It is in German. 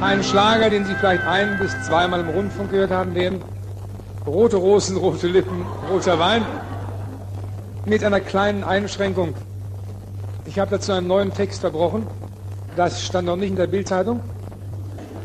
einen Schlager, den Sie vielleicht ein- bis zweimal im Rundfunk gehört haben werden. Rote Rosen, rote Lippen, roter Wein. Mit einer kleinen Einschränkung. Ich habe dazu einen neuen Text verbrochen. Das stand noch nicht in der Bildzeitung.